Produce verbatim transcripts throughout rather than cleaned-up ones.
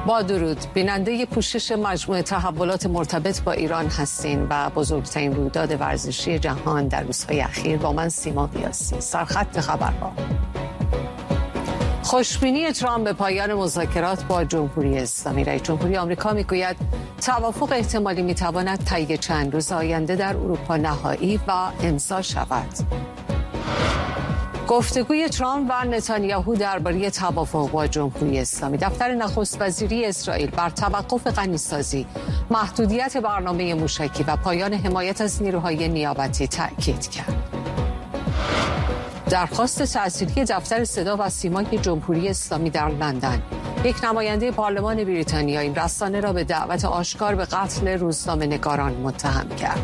با درود، بیننده پوشش مجموعه تحولات مرتبط با ایران هستین و بزرگترین رویداد ورزشی جهان در روزهای اخیر با من سیما قیاسی. سرخط خبرها. خوشبینی ترامپ به پایان مذاکرات با جمهوری اسلامی. رئیس جمهوری آمریکا میگوید توافق احتمالی میتواند طی چند روز آینده در اروپا نهایی و امضا شود. گفتگوی ترامپ و نتانیاهو درباره توافق با جمهوری اسلامی. دفتر نخست وزیری اسرائیل بر توقف غنیسازی، محدودیت برنامه موشکی و پایان حمایت از نیروهای نیابتی تأکید کرد. درخواست تأصیلی دفتر صدا و سیمای جمهوری اسلامی در لندن. یک نماینده پارلمان بریتانیا این رسانه را به دعوت آشکار به قتل روزنامه‌نگاران متهم کرد.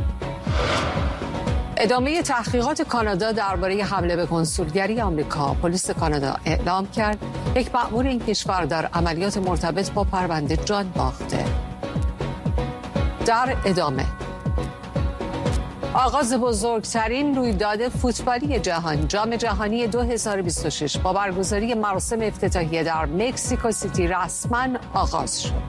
ادامه تحقیقات کانادا درباره حمله به کنسولگری آمریکا. پلیس کانادا اعلام کرد یک مأمور این کشور در عملیات مرتبط با پرونده جان باخته. در ادامه آغاز بزرگترین رویداد فوتبالی جهان، جام جهانی دو هزار و بیست و شش با برگزاری مراسم افتتاحیه در مکزیکو سیتی رسما آغاز شد.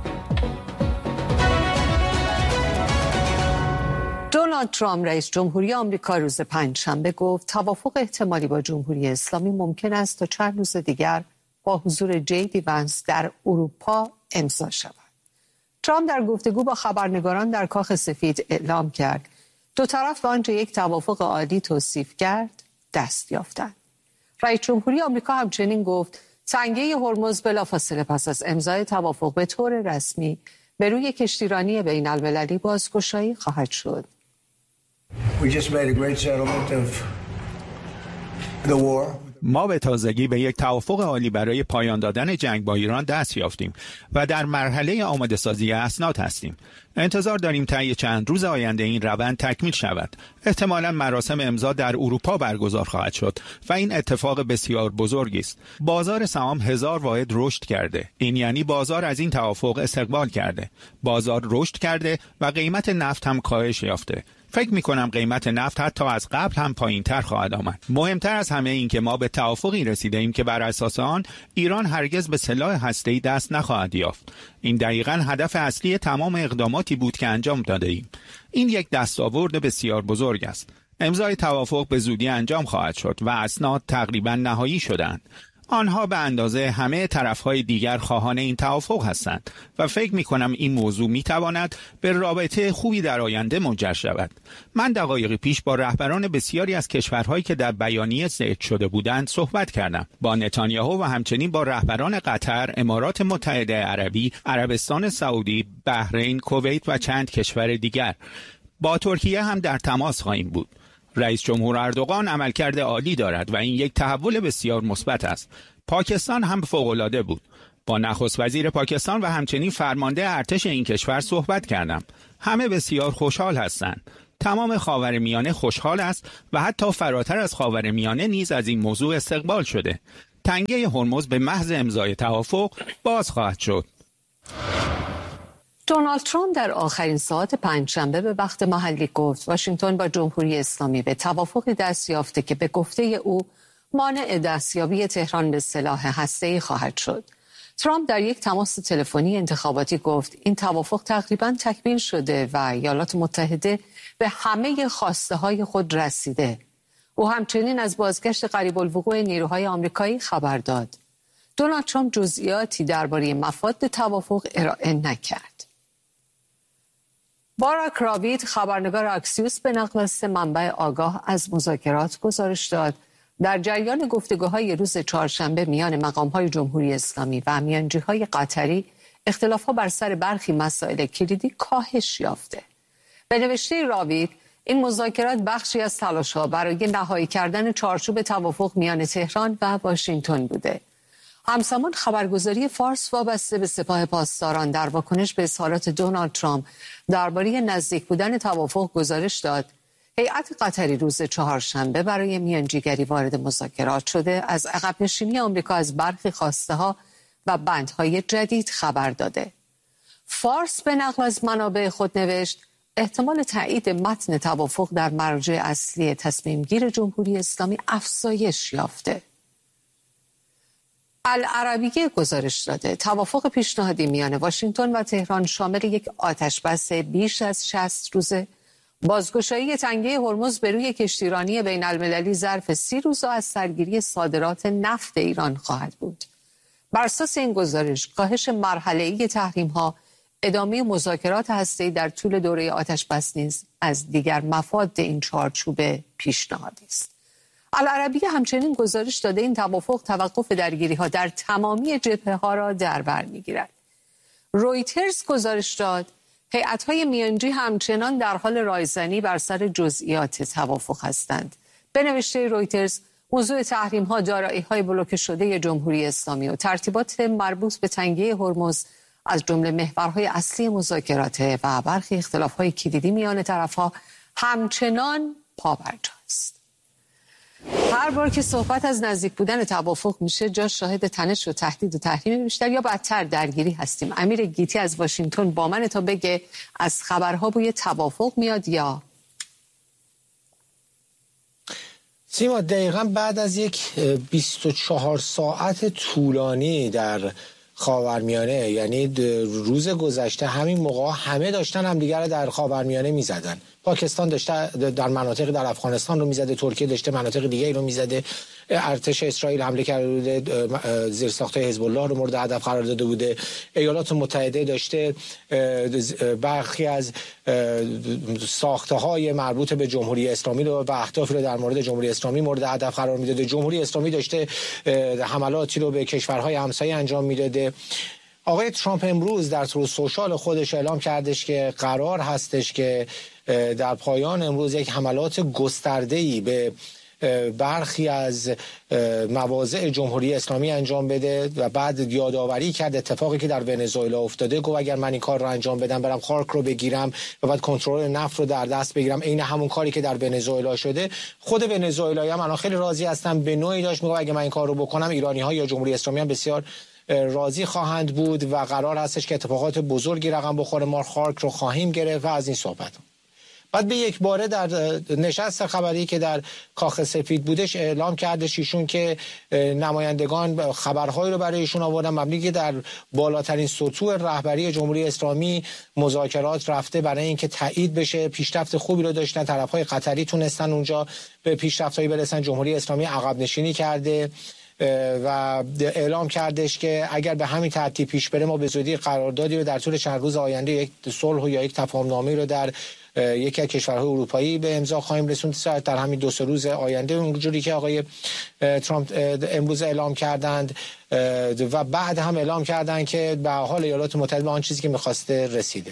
دونالد ترامپ رئیس جمهوری آمریکا روز پنجشنبه گفت توافق احتمالی با جمهوری اسلامی ممکن است تا چند روز دیگر با حضور جی دی ونس در اروپا امضا شود. ترامپ در گفتگو با خبرنگاران در کاخ سفید اعلام کرد دو طرف به آنچه یک توافق عالی توصیف کرد دست یافتند. رئیس جمهوری آمریکا همچنین گفت تنگه هرمز بلافاصله پس از امضای توافق به طور رسمی به روی کشتیرانی بین المللی بازگشایی خواهد شد. We just made a great settlement of the war. ما به تازگی به یک توافق عالی برای پایان دادن جنگ با ایران دست یافتیم و در مرحله آماده سازی اسناد هستیم. انتظار داریم طی چند روز آینده این روند تکمیل شود. احتمالاً مراسم امضا در اروپا برگزار خواهد شد و این اتفاق بسیار بزرگی است. بازار سهام هزار واحد رشد کرده. این یعنی بازار از این توافق استقبال کرده. بازار رشد کرده و قیمت نفت هم کاهش یافته. فکر می کنم قیمت نفت حتی از قبل هم پایین تر خواهد آمد. مهمتر از همه این که ما به توافقی رسیده ایم که بر اساس آن ایران هرگز به سلاح هسته‌ای دست نخواهد یافت. این دقیقاً هدف اصلی تمام اقداماتی بود که انجام داده ایم. این یک دستاورد بسیار بزرگ است. امضای توافق به زودی انجام خواهد شد و اسناد تقریباً نهایی شدند. آنها به اندازه همه طرفهای دیگر خواهان این توافق هستند و فکر می کنم این موضوع می تواند به رابطه خوبی در آینده منجر شود. من دقایقی پیش با رهبران بسیاری از کشورهایی که در بیانیه ذکر شده بودند صحبت کردم. با نتانیاهو و همچنین با رهبران قطر، امارات متحده عربی، عربستان سعودی، بحرین، کویت و چند کشور دیگر. با ترکیه هم در تماس خواهیم بود. رئیس جمهور اردوغان عملکرد عالی دارد و این یک تحول بسیار مثبت است. پاکستان هم فوق‌العاده بود. با نخست وزیر پاکستان و همچنین فرمانده ارتش این کشور صحبت کردم. همه بسیار خوشحال هستند. تمام خاورمیانه خوشحال است و حتی فراتر از خاورمیانه نیز از این موضوع استقبال شده. تنگه هرمز به محض امضای توافق باز خواهد شد. دونالد ترامپ در آخرین ساعات پنجشنبه به وقت محلی گفت واشنگتن با جمهوری اسلامی به توافقی دست یافته که به گفته او مانع دستیابی تهران به سلاح هسته‌ای خواهد شد. ترامپ در یک تماس تلفنی انتخاباتی گفت این توافق تقریباً تکمیل شده و ایالات متحده به همه خواسته های خود رسیده. او همچنین از بازگشت قریب الوقوع نیروهای آمریکایی خبر داد. دونالد ترامپ جزئیاتی درباره مفاد توافق ارائه نکرد. باراک راوید، خبرنگار اکسیوس، به نقل از سه منبع آگاه از مذاکرات گزارش داد در جریان گفتگوهای روز چهارشنبه میان مقام‌های جمهوری اسلامی و میانجی‌های قطری اختلاف‌ها بر سر برخی مسائل کلیدی کاهش یافته. به نوشته راوید، این مذاکرات بخشی از تلاش‌ها برای نهایی کردن چارچوب توافق میان تهران و واشنگتن بوده. همزمان خبرگزاری فارس وابسته به سپاه پاسداران در واکنش به اظهارات دونالد ترامپ درباره نزدیک بودن توافق گزارش داد هیئت قطری روز چهارشنبه برای میانجیگری وارد مذاکرات شده، از عقب نشینی آمریکا از برخی خواسته‌ها و بندهای جدید خبر داده. فارس به نقل از منابع خود نوشت احتمال تایید متن توافق در مراجع اصلی تصمیم گیر جمهوری اسلامی افزایش یافته. العربیه گزارش داده توافق پیشنهادی میان واشنگتن و تهران شامل یک آتشبس بیش از شصت روزه، بازگشایی تنگه هرمز به روی کشتیرانی بین المللی ظرف سی روز و از سرگیری صادرات نفت ایران خواهد بود. بر اساس این گزارش کاهش مرحله‌ای تحریم‌ها، ادامه مذاکرات هسته‌ای در طول دوره آتشبس نیز از دیگر مفاد این چارچوب پیشنهادی است. العربیه همچنین گزارش داده این توافق توقف درگیری‌ها در تمامی جبهه‌ها را در بر می‌گیرد. رویترز گزارش داد هیئت‌های میانجی همچنان در حال رایزنی بر سر جزئیات توافق هستند. به نوشته رویترز، موضوع تحریم‌ها، دارایی‌های بلوکه شده جمهوری اسلامی و ترتیبات مربوط به تنگه هرمز از جمله محورهای اصلی مذاکرات و برخی اختلاف‌های کلیدی میان طرف‌ها همچنان پابرجاست. هر بار که صحبت از نزدیک بودن توافق میشه، جا شاهد تنش و تهدید و تحریم بیشتر یا بدتر درگیری هستیم. امیر گیتی از واشنگتن با من تا بگه از خبرها بوی توافق میاد یا سیما؟ دقیقا بعد از یک بیست و چهار ساعت طولانی در خاورمیانه، یعنی روز گذشته همین موقع همه داشتن همدیگر رو در خاورمیانه میزدن. پاکستان داشته در مناطق در افغانستان رو میزده، ترکیه داشته مناطق دیگه رو میزده، ارتش اسرائیل حمله کرده بوده، زیرساخت‌های حزب الله رو مورد هدف قرار داده بوده، ایالات متحده داشته برخی از ساخته‌های مربوط به جمهوری اسلامی رو و اهدافی رو در مورد جمهوری اسلامی مورد هدف قرار میداده. جمهوری اسلامی داشته حملاتی رو به کشورهای همسایه انجام میداده. آقای ترامپ امروز در تروث سوشال خودش اعلام کردش که قرار هستش که در پایان امروز یک حملات گسترده‌ای به برخی از مواضع جمهوری اسلامی انجام بده و بعد یادآوری کرد اتفاقی که در ونزوئلا افتاده. گفت اگر من این کار رو انجام بدم، برم خارک رو بگیرم و بعد کنترل نفت رو در دست بگیرم، عین همون کاری که در ونزوئلا شده. خود ونزوئلایی هم الان خیلی راضی هستن. به نوعی داشت میگه اگه من این کار رو بکنم، ایرانی‌ها یا جمهوری اسلامی هم بسیار راضی خواهند بود و قرار هستش که اتفاقات بزرگی رقم بخوره. ما خارک رو خواهیم گرفت و از این صحبت. بعد به یک باره در نشست خبری که در کاخ سفید بودش اعلام کردش ایشون که نمایندگان خبرهایی رو برای ایشون آوردن مبنی که در بالاترین سطوح رهبری جمهوری اسلامی مذاکرات رفته برای اینکه تایید بشه. پیشرفت خوبی رو داشتن، طرفهای قطری تونستن اونجا به پیشرفتایی برسن. جمهوری اسلامی عقب نشینی کرده و اعلام کردش که اگر به همین ترتیب پیش بره ما به زودی قراردادی رو در طول چند روز آینده، یک صلح یا یک تفاهم‌نامه رو در یکی از کشورهای اروپایی به امضا خواهیم رسوند در همین دو سه روز آینده، اونجوری که آقای ترامپ امروز اعلام کردند. و بعد هم اعلام کردند که به حال ایالات متحده به آن چیزی که می‌خواسته رسیده.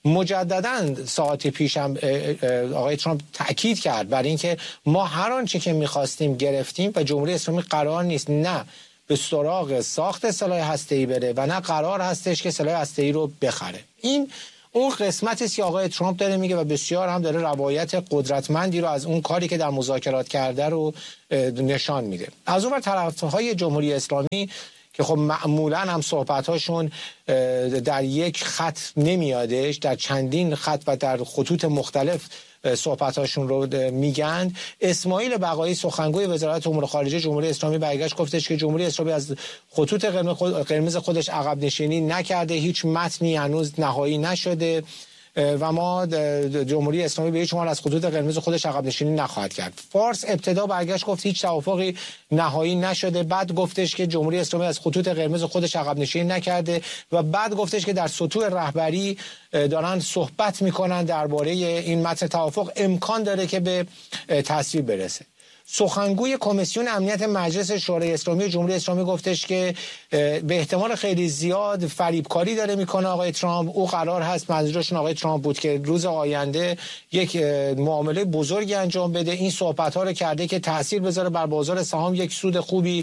مجدداً ساعت پیش هم آقای ترامپ تأکید کرد بر اینکه ما هر آنچه که می‌خواستیم گرفتیم و جمهوری اسلامی قرار نیست نه به سراغ ساخت سلاح هسته‌ای بره و نه قرار هستش که سلاح هسته‌ای رو بخره. این اون قسمتی است که آقای ترامپ داره میگه و بسیار هم داره روایت قدرتمندی رو از اون کاری که در مذاکرات کرده رو نشان میده. از اون طرفهای جمهوری اسلامی که خب معمولا هم صحبت‌هاشون در یک خط نمیادش، در چندین خط و در خطوط مختلف صحبتاشون رو میگن. اسماعیل بقایی سخنگوی وزارت امور خارجه جمهوری اسلامی برگشت گفتش که جمهوری اسلامی از خطوط قرمز خودش عقب نشینی نکرده، هیچ متنی هنوز نهایی نشده و ما جمهوری اسلامی به هیچ عنوان از خطوط قرمز خودش عقب نشینی نخواهد کرد. فارس ابتدا برگشت گفت هیچ توافقی نهایی نشده، بعد گفتش که جمهوری اسلامی از خطوط قرمز خودش عقب نشینی نکرده و بعد گفتش که در سطوح رهبری دارن صحبت میکنن درباره این متن توافق، امکان داره که به تصویب برسه. سخنگوی کمیسیون امنیت مجلس شورای اسلامی جمهوری اسلامی گفتش که به احتمال خیلی زیاد فریبکاری داره میکنه آقای ترامپ. او قرار هست، منظورشون آقای ترامپ بود، که روز آینده یک معامله بزرگی انجام بده. این صحبت ها رو کرده که تاثیر بذاره بر بازار سهام، یک سود خوبی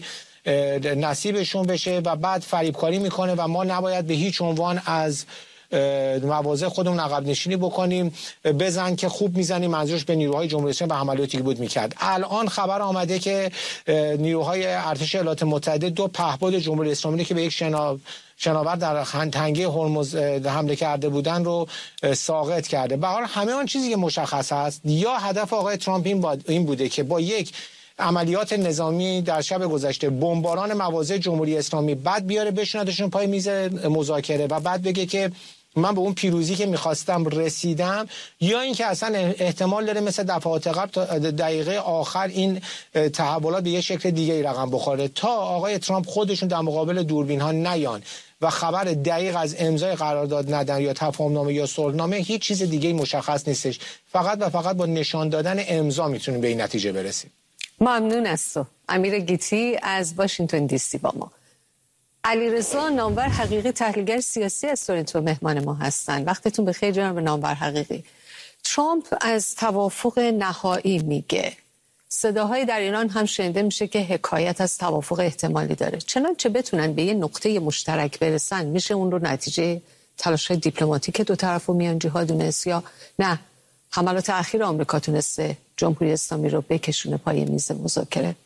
نصیبشون بشه و بعد فریبکاری میکنه و ما نباید به هیچ عنوان از مواضع خودمون عقب نشینی بکنیم. بزن که خوب میزنیم، منظورش به نیروهای جمهوری اسلامی و حملاتی بود میکرد. الان خبر آمده که نیروهای ارتش ایالات متحده دو پهپاد جمهوری اسلامی که به یک شنا شناور در تنگه هرمز حمله کرده بودن رو ساقط کرده. به هر حال همه آن چیزی که مشخص است، یا هدف آقای ترامپ این, این بوده که با یک عملیات نظامی در شب گذشته، بمباران مواضع جمهوری اسلامی، بعد بیاره بشوندشون پای میز مذاکره و بعد بگه که من به اون پیروزی که میخواستم رسیدم، یا اینکه اصلا احتمال داره مثل دفعات قبل تا دقیقه آخر این تحولات به یه شکل دیگه رقم بخوره تا آقای ترامپ خودشون در مقابل دوربین ها نیان و خبر دقیق از امضای قرارداد ندن یا تفاهمنامه یا صلحنامه. هیچ چیز دیگه مشخص نیستش، فقط و فقط با نشان دادن امضا میتونیم به این نتیجه برسیم. ممنون از تو امیر گیتی از واشنگتن دی سی با ما. علیرضا نامور حقیقی تحلیلگر سیاسی از تورنتو مهمان ما هستند. وقتتون بخیر جناب نامور حقیقی. ترامپ از توافق نهایی میگه، صداهای در ایران هم شنیده میشه که حکایت از توافق احتمالی داره. چنانچه بتونن به یه نقطه مشترک برسن، میشه اون رو نتیجه تلاش‌های دیپلماتیک دو طرف و میانجی‌ها دونست یا نه حملات اخیر آمریکا تونسته جمهوری اسلامی رو بکشونه پای میز مذاکره؟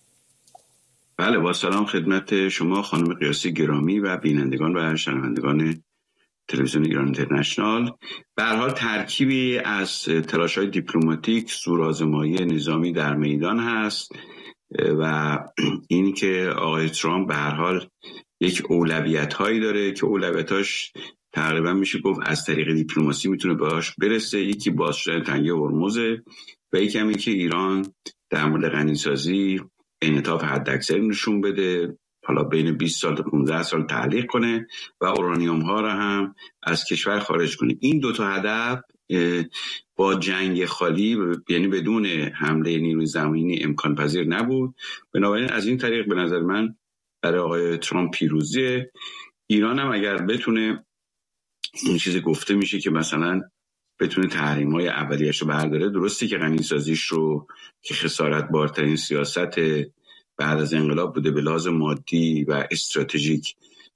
بله، با سلام خدمت شما خانم قیاسی گرامی و بینندگان و شنوندگان تلویزیون ایران اینترنشنال. به هر حال ترکیبی از تلاش‌های دیپلماتیک، زورآزمایی نظامی در میدان هست و اینی که آقای ترامپ به هر حال یک اولویت‌هایی داره که اولویتاش تقریبا میشه گفت از طریق دیپلماسی میتونه باهاش برسه. یکی باز شدن تنگه هرمز و یکی هم که ایران در مورد غنیسازی انعطاف حداکثری نشون بده، حالا بین بیست سال تا پانزده سال تعلیق کنه و اورانیوم ها رو هم از کشور خارج کنه. این دو تا هدف با جنگ خالی، یعنی بدون حمله نیروی زمینی، امکان پذیر نبود. بنابراین از این طریق به نظر من برای آقای ترامپ پیروزیه. ایران هم اگر بتونه، این چیزی گفته میشه که مثلا بتونه تحریم‌های اولیه‌اش رو برداره، درسته که غنی‌سازیش رو که خسارت بارترین سیاست بعد از انقلاب بوده به لحاظ مادی و استراتژیک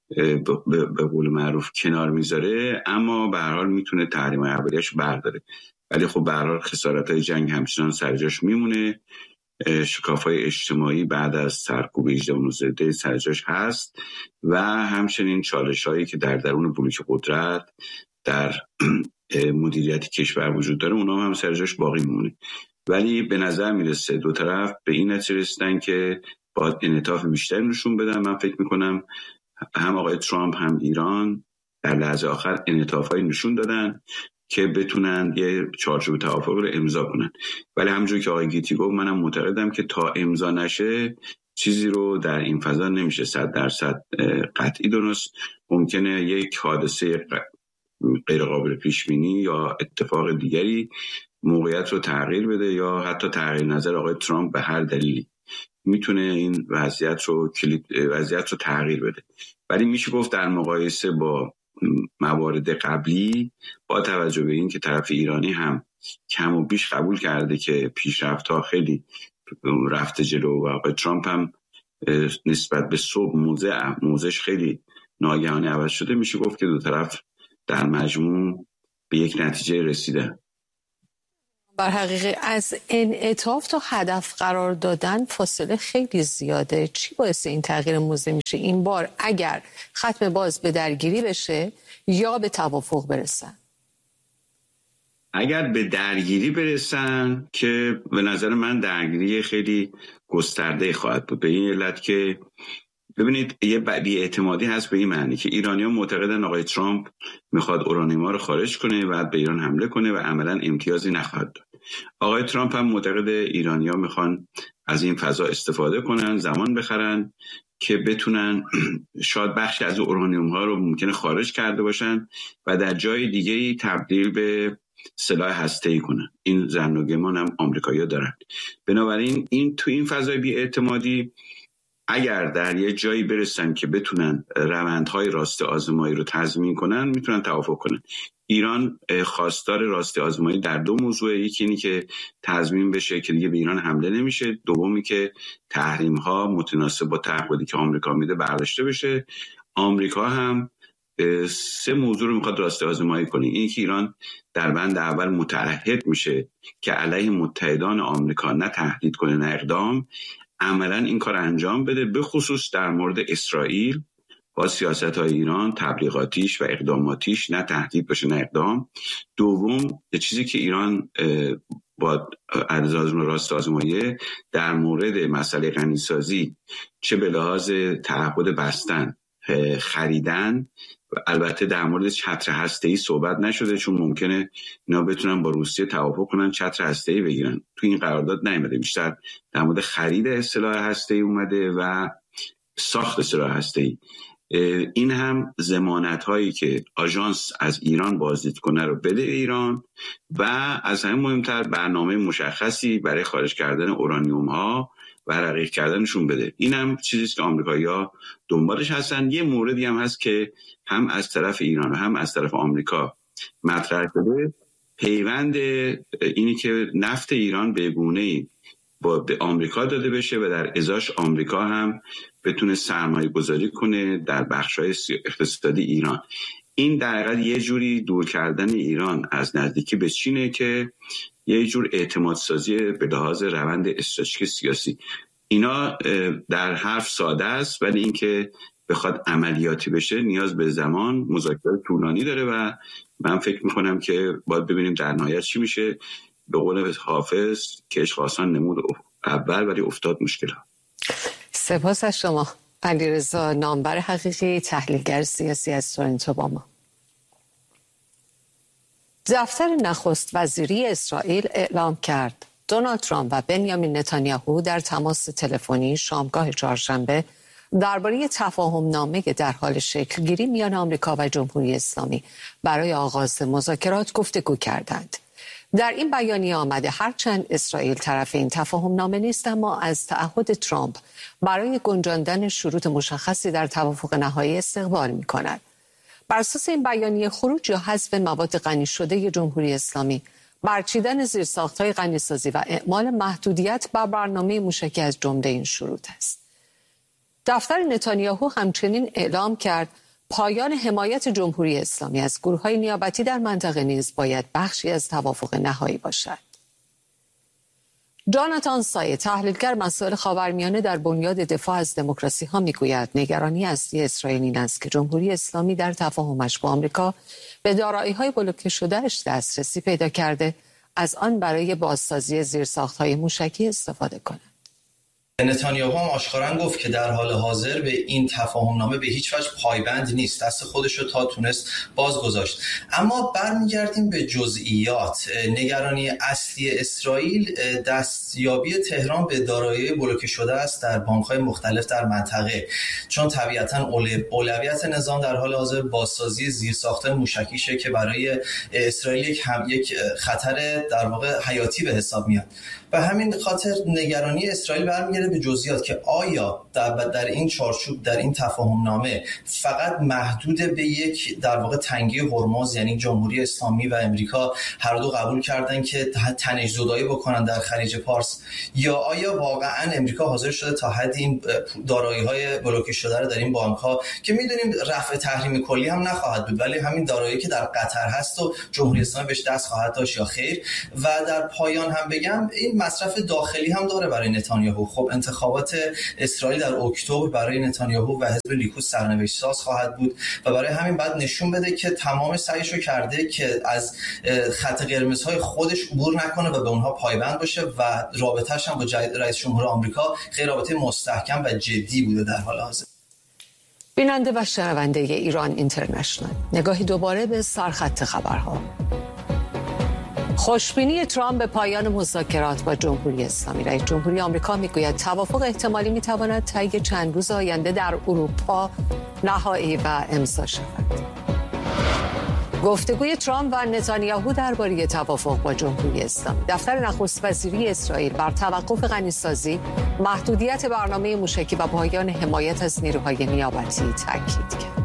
به قول معروف کنار میذاره، اما به هر حال میتونه تحریم‌های اولیه‌اش رو برداره. ولی خب به هر حال خسارت‌های جنگ همچنان سر جاش میمونه، شکاف‌های اجتماعی بعد از سرکوب هجده و نوزده سر جاش هست و همچنین چالش‌هایی که در درون بلوک قدرت در مدیریت کشور وجود داره، اونا هم سر جاش باقی میمونه. ولی به نظر میرسه دو طرف به این نتیجه رسیدن که باید انعطاف بیشتری نشون بدن. من فکر میکنم هم آقای ترامپ هم ایران در لحظه آخر انعطافایی نشون دادن که بتونن یه چارچوب توافق رو امضا کنن. ولی همونجوری که آقای گیتی گفت، منم معتقدم که تا امضا نشه چیزی رو در این فضا نمیشه صد درصد قطعی دونست. ممکنه یک حادثه غیر قابل پیش بینی یا اتفاق دیگری موقعیت رو تغییر بده یا حتی تغییر نظر آقای ترامپ به هر دلیلی میتونه این وضعیت رو کلید وضعیت رو تغییر بده. ولی میشه گفت در مقایسه با موارد قبلی، با توجه به این که طرف ایرانی هم کم و بیش قبول کرده که پیشرفت‌ها خیلی رفته جلو و آقای ترامپ هم نسبت به صبح موضع موضعش خیلی ناگهانی عوض شده، میشه گفت که دو طرف در مجموع به یک نتیجه رسیده. بر حقیقی از انعطاف تا هدف قرار دادن فاصله خیلی زیاده. چی باعث این تغییر موضع میشه این بار اگر ختم باز به درگیری بشه یا به توافق برسن؟ اگر به درگیری برسن که به نظر من درگیری خیلی گسترده خواهد بود، به این علت که ببینید یه بی‌اعتمادی هست به این معنی که ایرانی‌ها معتقدن آقای ترامپ میخواد اورانیوم رو خارج کنه و بعد به ایران حمله کنه و عملاً امتیازی نخواهد داد. آقای ترامپ هم معتقد ایرانی‌ها میخوان از این فضا استفاده کنن، زمان بخرن که بتونن شاید بخشی از اورانیوم ها رو ممکنه خارج کرده باشن و در جای دیگه‌ای تبدیل به سلاح هسته‌ای کنن. این ظن و گمان هم آمریکایی‌ها دارن. بنابراین این تو این فضای بی‌اعتمادی اگر در یه جایی برسن که بتونن روندهای راست آزمایی رو تضمین کنن، میتونن توافق کنن. ایران خواستار راست آزمایی در دو موضوع، یکی اینی که تضمین بشه که دیگه به ایران حمله نمیشه، دومی که تحریم ها متناسب با تعهدی که آمریکا میده برداشته بشه. آمریکا هم سه موضوع رو میخواد راست آزمایی کنه. این که ایران در بند اول متعهد میشه که علیه متحدان آمریکا نه تهدید کنه نه اقدام، عملا این کار انجام بده، به خصوص در مورد اسرائیل با سیاست‌های ایران، تبلیغاتیش و اقداماتیش، نه تهدید باشه نه اقدام. دوم، چیزی که ایران با عرض راست آزمایه در مورد مسئله غنیسازی چه به لحاظ تعهد بستن، خریدن، البته در مورد چتر هسته‌ای صحبت نشده چون ممکنه اینا بتونن با روسیه توافق کنن چتر هسته‌ای بگیرن. تو این قرارداد نیامده، بیشتر در مورد خرید سلاح هسته‌ای اومده و ساخت سلاح هسته‌ای. این هم ضمانت هایی که آژانس از ایران بازدید کنه رو بده ایران و از همه مهمتر برنامه مشخصی برای خارج کردن اورانیوم ها و رقیق کردنشون بده. این هم چیزی است که آمریکایی‌ها دنبالش هستن. یه موردی هم هست که هم از طرف ایران و هم از طرف آمریکا مطرح شده، پیوند اینی که نفت ایران به گونه‌ای با به آمریکا داده بشه و در ازاش آمریکا هم بتونه سرمایه گذاری کنه در بخش‌های اقتصادی ایران. این در حقیقت یه جوری دور کردن ایران از نزدیکی به چینه که یه جور اعتماد سازی به لحاظ روند استراتژیک سیاسی. اینا در حرف ساده است ولی اینکه بخواد عملیاتی بشه نیاز به زمان، مذاکرات طولانی داره و من فکر میکنم که باید ببینیم در نهایت چی میشه. به قول حافظ کش خواستان نمود اول ولی افتاد مشکل ها. سپاس از شما علیرضا نامبر حقیقی، تحلیلگر سیاسی از تورنتو با ما. دفتر نخست وزیری اسرائیل اعلام کرد دونالد ترامپ و بنیامین نتانیاهو در تماس تلفنی شامگاه چهارشنبه درباره تفاهم نامه در حال شکل گیری میان آمریکا و جمهوری اسلامی برای آغاز مذاکرات گفتگو کردند. در این بیانیه آمده هرچند اسرائیل طرف این تفاهم نامه نیست، اما از تعهد ترامپ برای گنجاندن شروط مشخصی در توافق نهایی استقبال می کند. بر اساس این بیانیه خروج یا حذف مواد غنی شده جمهوری اسلامی، برچیدن زیرساخت‌های غنیسازی و اعمال محدودیت بر برنامه موشکی از جمله این شروط است. دفتر نتانیاهو همچنین اعلام کرد پایان حمایت جمهوری اسلامی از گروه‌های نیابتی در منطقه نیز باید بخشی از توافق نهایی باشد. جاناتان سایه، تحلیلگر مسائل خاورمیانه در بنیاد دفاع از دموکراسی ها میگوید نگرانی اصلی اسرائیل این است که جمهوری اسلامی در تفاهمش با آمریکا به دارایی‌های بلوکه شده‌اش دسترسی پیدا کرده، از آن برای بازسازی زیرساخت‌های موشکی استفاده کند. نتانیاهو هم آشکارا گفت که در حال حاضر به این تفاهمنامه به هیچ وجه پایبند نیست، دست خودش رو تا تونست باز گذاشت. اما برمیگردیم به جزئیات. نگرانی اصلی اسرائیل دستیابی تهران به دارایی بلوکه شده است در بانک‌های مختلف در منطقه، چون طبیعتاً اولویت نظام در حال حاضر بازسازی زیرساخت‌های موشکیشه که برای اسرائیل یک هم یک خطر در واقع حیاتی به حساب میاد. و همین خاطر نگرانی اسرائیل برمیگرده به جزئیات که آیا در, در این چارچوب در این تفاهم نامه فقط محدود به یک در واقع تنگی هرمز، یعنی جمهوری اسلامی و امریکا هر دو قبول کردن که تنش زدایی بکنن در خلیج پارس، یا آیا واقعا امریکا حاضر شده تا حد این دارایی‌های بلوکه شده رو در این بانک‌ها که می‌دونیم رفع تحریم کلی هم نخواهد بود، ولی همین دارایی که در قطر هست و جمهوری اسلامی بهش دست خواهد داشت یا خیر. و در پایان هم بگم این مصرف داخلی هم داره برای نتانیاهو. خب انتخابات اسرائیل در اکتبر برای نتانیاهو و حزب لیکود سرنوشت ساز خواهد بود و برای همین بعد نشون بده که تمام سعیشو کرده که از خط قرمزهای خودش عبور نکنه و به اونها پایبند باشه و رابطه‌اش هم با رئیس جمهور آمریکا خیلی رابطه مستحکم و جدی بوده در حال حاضر. بیننده و شنونده ایران اینترنشنال، نگاهی دوباره به سرخط خبرها. خوشبینی ترامپ به پایان مذاکرات با جمهوری اسلامی. رئیس جمهوری آمریکا میگوید توافق احتمالی میتواند طی چند روز آینده در اروپا نهایی و امضا شود. گفتگوی ترامپ و نتانیاهو درباره توافق با جمهوری اسلامی. دفتر نخست وزیری اسرائیل بر توقف غنیسازی، محدودیت برنامه موشکی و پایان حمایت از نیروهای نیابتی تاکید کرد.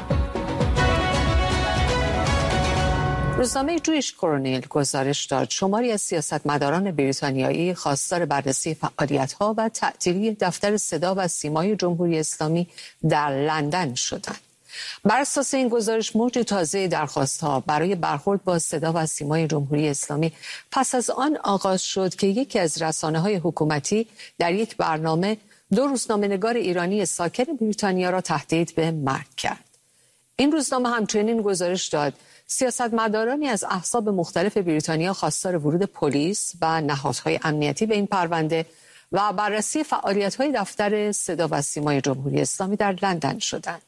روزنامه جویش کرونیل گزارش داد شماری از سیاستمداران بریتانیایی خواستار بررسی فعالیت‌ها و تعطیلی دفتر صدا و سیمای جمهوری اسلامی در لندن شدند. بر اساس این گزارش موج تازه درخواست‌ها برای برخورد با صدا و سیمای جمهوری اسلامی پس از آن آغاز شد که یکی از رسانه‌های حکومتی در یک برنامه دو روزنامه‌نگار ایرانی ساکن بریتانیا را تهدید به مرگ کرد. این روزنامه همچنین گزارش داد سیاستمدارانی از احزاب مختلف بریتانیا خواستار ورود پلیس و نهادهای امنیتی به این پرونده و بررسی فعالیت‌های دفتر صدا و سیمای جمهوری اسلامی در لندن شدند.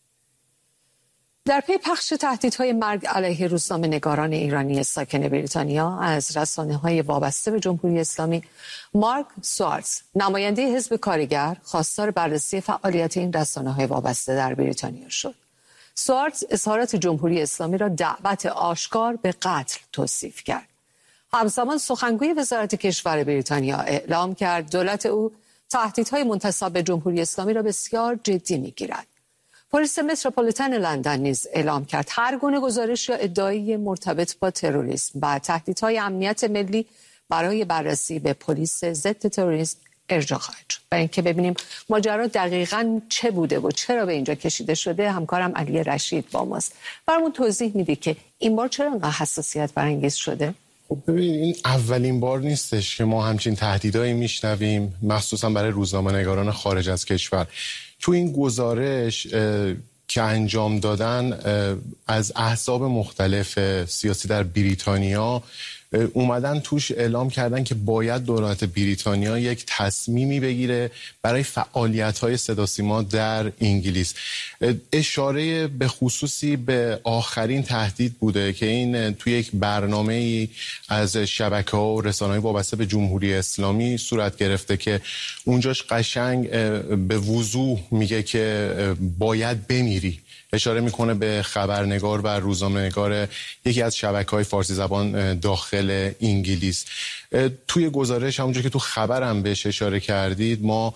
در پی پخش تهدیدهای مرگ علیه روزنامه‌نگاران ایرانی ساکن بریتانیا از رسانه‌های وابسته به جمهوری اسلامی، مارک سوارتز، نماینده حزب کارگر، خواستار بررسی فعالیت این رسانه‌های وابسته در بریتانیا شد. سوارتز اظهارات جمهوری اسلامی را دعوت آشکار به قتل توصیف کرد. همزمان سخنگوی وزارت کشور بریتانیا اعلام کرد دولت او تهدیدهای منتسب به جمهوری اسلامی را بسیار جدی می‌گیرد. پلیس متروپولیتن لندن نیز اعلام کرد هر گونه گزارش یا ادعایی مرتبط با تروریسم و تهدیدهای امنیت ملی برای بررسی به پلیس ضد تروریسم ارجاع خواهد شد. و اینکه ببینیم ماجرا دقیقاً چه بوده و چرا به اینجا کشیده شده، همکارم علی رشید با ماست. برامون توضیح میدی که این بار چرا انقدر حساسیت برانگیز شده؟ خب ببین، این اولین بار نیستش که ما همچین تهدیدایی میشنویم، مخصوصا برای روزنامه‌نگاران خارج از کشور. تو این گزارش که انجام دادن از احزاب مختلف سیاسی در بریتانیا اومدن توش اعلام کردن که باید دولت بریتانیا یک تصمیمی بگیره برای فعالیت‌های صدا سیما در انگلیس. اشاره به خصوصی به آخرین تهدید بوده که این توی یک برنامه‌ای از شبکه‌ها و رسانه‌های وابسته به جمهوری اسلامی صورت گرفته که اونجاش قشنگ به وضوح میگه که باید بمیری. اشاره میکنه به خبرنگار و روزنامه‌نگار یکی از شبکه‌های فارسی زبان داخل انگلیس. توی گزارش همونجور که تو خبرم بهش اشاره کردید، ما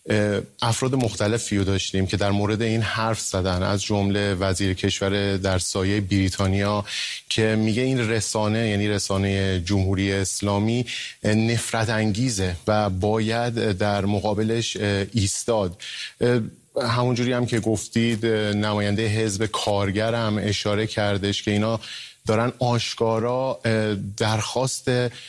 افراد مختلفی رو داشتیم که در مورد این حرف زدن، از جمله وزیر کشور در سایه بریتانیا که میگه این رسانه، یعنی رسانه جمهوری اسلامی، نفرت انگیزه و باید در مقابلش ایستاد. همونجوری هم که گفتید نماینده حزب کارگر هم اشاره کردش که اینا دارن آشکارا درخواست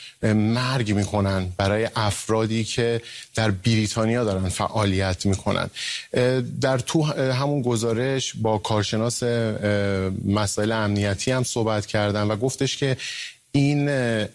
مرگ میکنن برای افرادی که در بریتانیا دارن فعالیت میکنن. در تو همون گزارش با کارشناس مسائل امنیتی هم صحبت کردن و گفتش که این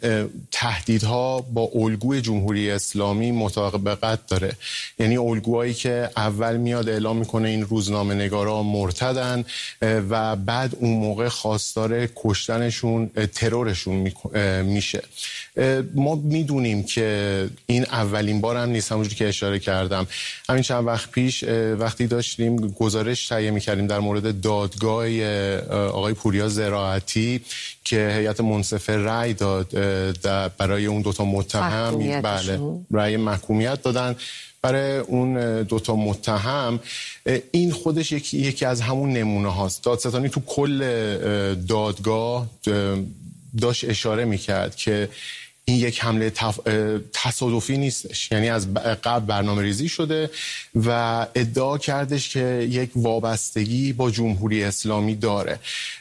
تهدیدها با الگوی جمهوری اسلامی مطابقت داره، یعنی الگوهایی که اول میاد اعلام میکنه این روزنامه نگارا مرتدن و بعد اون موقع خواستار کشتنشون، ترورشون میشه. ما میدونیم که این اولین بار هم نیست، همونجوری که اشاره کردم. همین چند وقت پیش وقتی داشتیم گزارش تهیه میکردیم در مورد دادگاه آقای پوریا زراعتی که هیئت منصفه رأی داد برای اون دوتا متهم، بله رأی محکومیت دادن برای اون دوتا متهم. این خودش یکی, یکی از همون نمونه هاست. دادستانی تو کل دادگاه داشت اشاره میکرد که این یک حمله تف... تصادفی نیستش، یعنی از قبل برنامه ریزی شده و ادعا کردش که یک وابستگی با جمهوری اسلامی داره.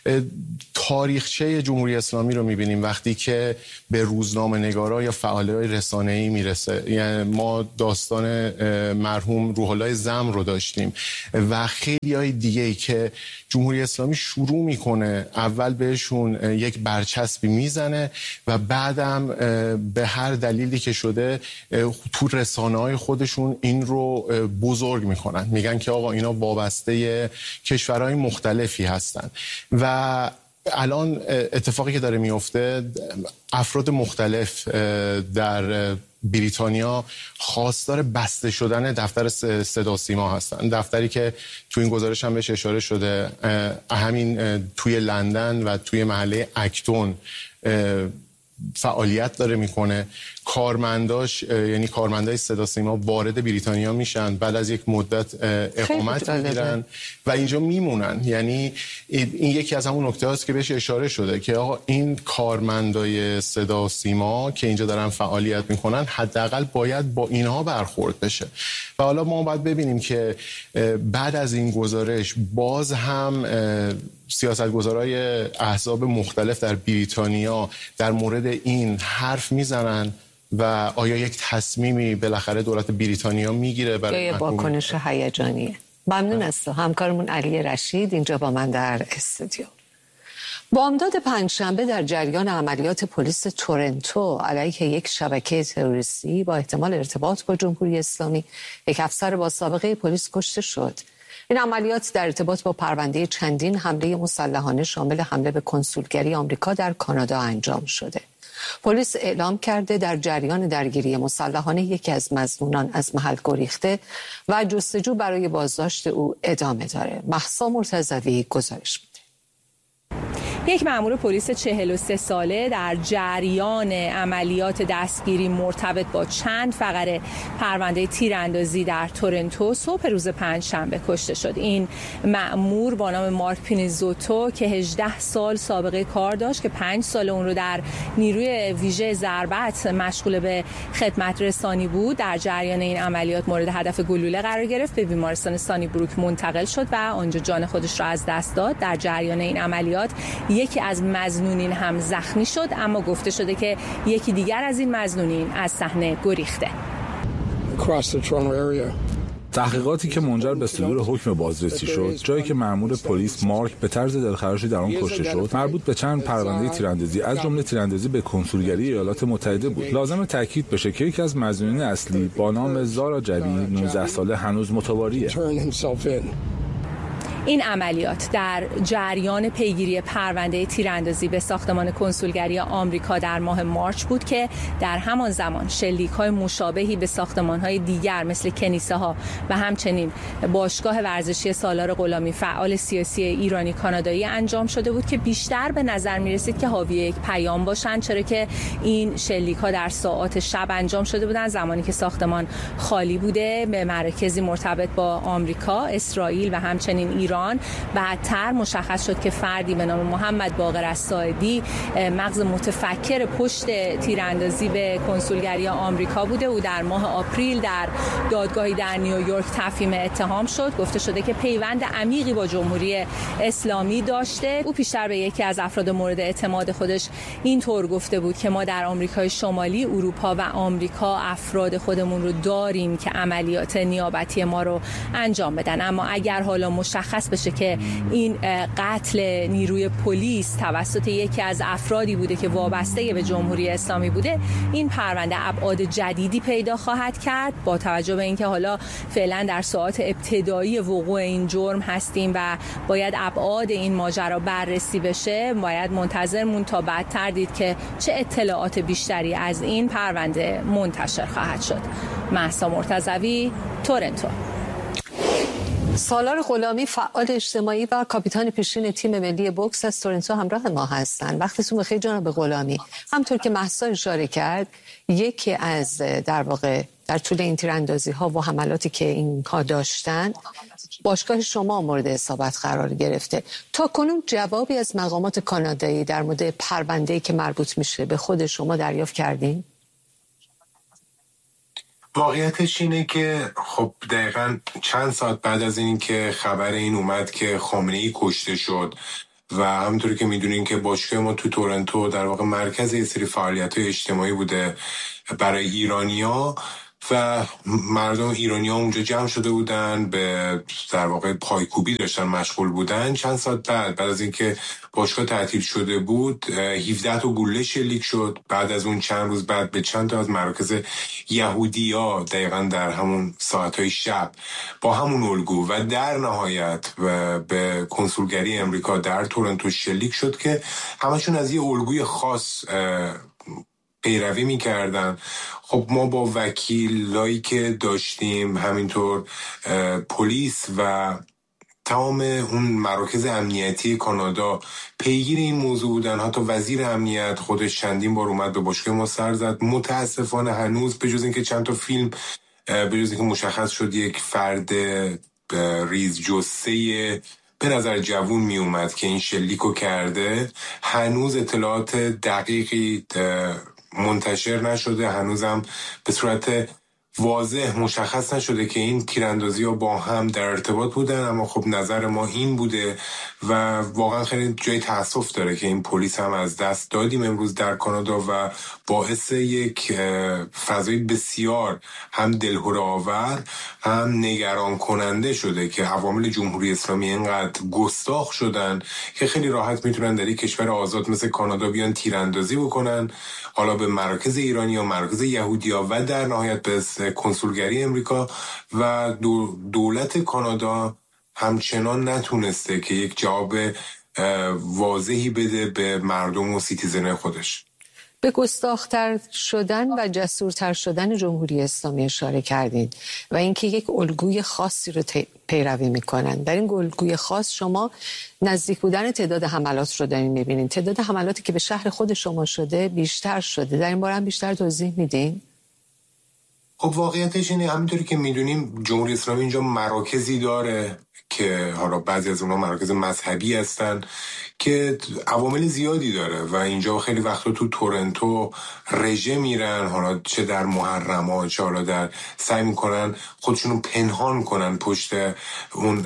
تاریخچه جمهوری اسلامی رو میبینیم وقتی که به روزنامه نگارا یا فعالای رسانه‌ای میرسه. یعنی ما داستان مرحوم روح الله زم رو داشتیم و خیلی های دیگه‌ای که جمهوری اسلامی شروع میکنه اول بهشون یک برچسبی میزنه و بعدم به هر دلیلی که شده تو رسانه‌های خودشون این رو بزرگ میکنن، میگن که آقا اینا وابسته کشورهای مختلفی هستن. و الان اتفاقی که داره میفته، افراد مختلف در بریتانیا خواستار بسته شدن دفتر صدا سیما هستن، دفتری که تو این گزارش هم بهش اشاره شده، همین توی لندن و توی محله اکتون فعالیت داره میکنه. کارمنداش، یعنی کارمندای صدا سیما وارد بریتانیا میشن، بعد از یک مدت اقامت میگیرن و اینجا میمونن. یعنی این یکی از همون نکته هاست که بهش اشاره شده که آقا این کارمندای صدا سیما که اینجا دارن فعالیت میکنن حداقل باید با اینها برخورد بشه. و حالا ما باید ببینیم که بعد از این گزارش باز هم سیاستگزارای احزاب مختلف در بریتانیا در مورد این حرف میزنن و آیا یک تصمیمی بالاخره دولت بریتانیا میگیره برای واکنش هیجانیه. ممنون از تو. همکارمون علی رشید اینجا با من در استودیو. بامداد پنجشنبه در جریان عملیات پلیس تورنتو علیه یک شبکه تروریستی با احتمال ارتباط با جمهوری اسلامی، یک افسر با سابقه پلیس کشته شد. این عملیات در ارتباط با پرونده چندین حمله مسلحانه شامل حمله به کنسولگری آمریکا در کانادا انجام شده. پلیس اعلام کرده در جریان درگیری مسلحانه یکی از مظنونان از محل گریخته و جستجو برای بازداشت او ادامه داره. مهسا مرتضوی گزارش میده. یک مأمور پلیس چهل و سه ساله در جریان عملیات دستگیری مرتبط با چند فقره پرونده تیراندازی در تورنتو صبح روز پنجشنبه کشته شد. این مأمور با نام مارک پینیزوتو که هجده سال سابقه کار داشت که پنج سال اون رو در نیروی ویژه ضربت مشغول به خدمت رسانی بود، در جریان این عملیات مورد هدف گلوله قرار گرفت، به بیمارستان سانی بروک منتقل شد و آنجا جان خودش را از دست داد. در جریان این عملیات یکی از مظنونین هم زخمی شد، اما گفته شده که یکی دیگر از این مظنونین از صحنه گریخته. تحقیقاتی که منجر به صدور حکم بازرسی شد، جایی که مأمور پلیس مارک به طرز دلخراشی در آن کشته شد، مربوط به چند پرونده تیراندازی از جمله تیراندازی به کنسولگری ایالات متحده بود. لازم تاکید بشه که یکی از مظنونین اصلی با نام زارا جبی نوزده ساله هنوز متواریه. این عملیات در جریان پیگیری پرونده تیراندازی به ساختمان کنسولگری آمریکا در ماه مارچ بود که در همان زمان شلیک‌های مشابهی به ساختمان‌های دیگر مثل کنیسه‌ها و همچنین باشگاه ورزشی سالار غلامی فعال سیاسی ایرانی کانادایی انجام شده بود که بیشتر به نظر می‌رسید که حاوی یک پیام باشند، چرا که این شلیک‌ها در ساعات شب انجام شده بودند زمانی که ساختمان خالی بوده، به مراکزی مرتبط با آمریکا، اسرائیل و همچنین ایران. بعدتر مشخص شد که فردی به نام محمد باقر الساعدی مغز متفکر پشت تیراندازی به کنسولگری آمریکا بوده. او در ماه آپریل در دادگاهی در نیویورک تفهیم اتهام شد. گفته شده که پیوند عمیقی با جمهوری اسلامی داشته. او پیشتر به یکی از افراد مورد اعتماد خودش اینطور گفته بود که ما در آمریکای شمالی، اروپا و آمریکا افراد خودمون رو داریم که عملیات نیابتی ما رو انجام بدن، اما اگر حالا مشخص بشه که این قتل نیروی پلیس توسط یکی از افرادی بوده که وابسته به جمهوری اسلامی بوده، این پرونده ابعاد جدیدی پیدا خواهد کرد. با توجه به اینکه حالا فعلا در ساعات ابتدایی وقوع این جرم هستیم و باید ابعاد این ماجرا بررسی بشه، باید منتظر مون تا بعدتر دید که چه اطلاعات بیشتری از این پرونده منتشر خواهد شد. مهسا مرتضوی، تورنتو. سالار غلامی فعال اجتماعی و کاپیتان پیشین تیم ملی بوکس از تورنتو همراه ما هستند. وقتتون بخیر جناب غلامی. همطور که مهسا اشاره کرد، یکی از در واقع در طول این تیراندازی ها و حملاتی که اینها داشتن، باشگاه شما مورد اصابت قرار گرفته. تا کنون جوابی از مقامات کانادایی در مورد پرونده‌ای که مربوط میشه به خود شما دریافت کردین؟ واقعیتش اینه که خب دقیقاً چند ساعت بعد از این که خبر این اومد که خامنه‌ای کشته شد و همونطوری که میدونین که باشگاه ما تو تورنتو در واقع مرکز یه سری فعالیت‌های اجتماعی بوده برای ایرانی‌ها و مردم ایرانی‌ها اونجا جمع شده بودن، به در واقع پایکوبی داشتن مشغول بودن. چند ساعت بعد بعد از اینکه باشگاه تعطیل شده بود، هفده تا گلوله شلیک شد. بعد از اون چند روز بعد به چند تا از مراکز یهودی‌ها دقیقاً در همون ساعت‌های شب با همون الگو و در نهایت و به کنسولگری امریکا در تورنتو شلیک شد که همشون از یه الگوی خاص پیروی می‌کردن. خب ما با وکیلایی که داشتیم، همینطور پلیس و تمام اون مراکز امنیتی کانادا پیگیر این موضوع بودن. حتی وزیر امنیت خودش چندین بار اومد به باشگاه ما سر زد. متاسفانه هنوز به جز اینکه چند تا فیلم، به جز اینکه مشخص شد یک فرد ریز جثه به نظر جوون می اومد که این شلیکو کرده، هنوز اطلاعات دقیقی منتشر نشده. هنوزم به صورت واضح مشخص نشده که این تیراندازی ها با هم در ارتباط بودن، اما خب نظر ما این بوده و واقعا خیلی جای تاسف داره که این پلیس هم از دست دادیم امروز در کانادا و باعث یک فضای بسیار هم دلهره آور هم نگران کننده شده که عوامل جمهوری اسلامی اینقدر گستاخ شدن که خیلی راحت میتونن در یک کشور آزاد مثل کانادا بیان تیراندازی بکنن، حالا به مراکز ایرانی یا مراکز یهودیا و در نهایت به کنسولگری امریکا، و دولت کانادا همچنان نتونسته که یک جواب واضحی بده به مردم و سیتیزن خودش. به گستاخ‌تر شدن و جسورتر شدن جمهوری اسلامی اشاره کردید و اینکه یک الگوی خاصی رو پیروی میکنن. در این الگوی خاص شما نزدیک بودن تعداد حملات رو دارین میبینین. تعداد حملاتی که به شهر خود شما شده بیشتر شده. در این باره هم بیشتر توضیح میدین؟ خب واقعیتش اینه، همینطوری که میدونیم جمهوری اسلامی اینجا مراکزی داره که حالا بعضی از اونها مراکز مذهبی هستن که عوامل زیادی داره و اینجا خیلی وقتا تو تورنتو رژه میرن، حالا چه در محرم‌ها چه حالا در سعی میکنن خودشونو پنهان کنن پشت اون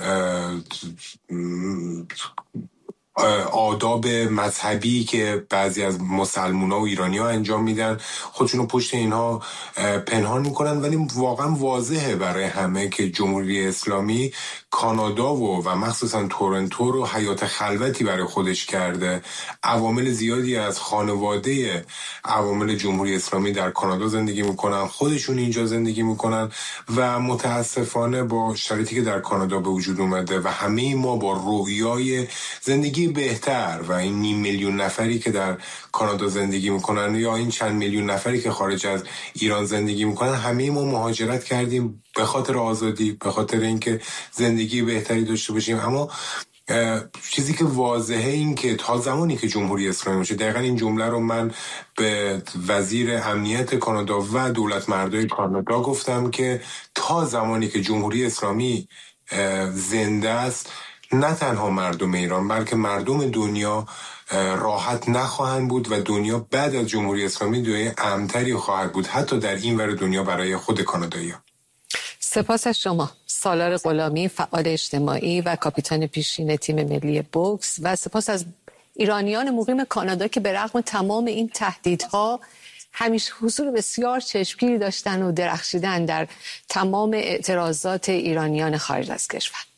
آداب مذهبی که بعضی از مسلمان‌ها و ایرانی‌ها انجام میدن، خودشونو پشت اینها پنهان میکنن. ولی واقعا واضحه برای همه که جمهوری اسلامی کانادا و و مخصوصا تورنتو رو حیات خلوتی برای خودش کرده. عوامل زیادی از خانواده عوامل جمهوری اسلامی در کانادا زندگی میکنن، خودشون اینجا زندگی میکنن و متاسفانه با شرایطی که در کانادا به وجود اومده و همه ما با رویای زندگی بهتر و این نیم میلیون نفری که در کانادا زندگی میکنن یا این چند میلیون نفری که خارج از ایران زندگی میکنن، همه ما مهاجرت کردیم به خاطر آزادی، به خاطر اینکه زندگی بهتری داشته باشیم. اما چیزی که واضحه این که تا زمانی که جمهوری اسلامی باشه، دقیقا این جمله رو من به وزیر امنیت کانادا و دولت مردای کانادا گفتم که تا زمانی که جمهوری اسلامی زنده است، نه تنها مردم ایران بلکه مردم دنیا راحت نخواهند بود و دنیا بعد از جمهوری اسلامی دنیای امن‌تری خواهد بود، حتی در این ور دنیا برای خود کانادایی‌ها. سپاس از شما سالار غلامی، فعال اجتماعی و کاپیتان پیشین تیم ملی بوکس، و سپاس از ایرانیان مقیم کانادا که به رغم تمام این تهدیدها همیشه حضور بسیار چشمگیری داشتن و درخشیدن در تمام اعتراضات ایرانیان خارج از کشور.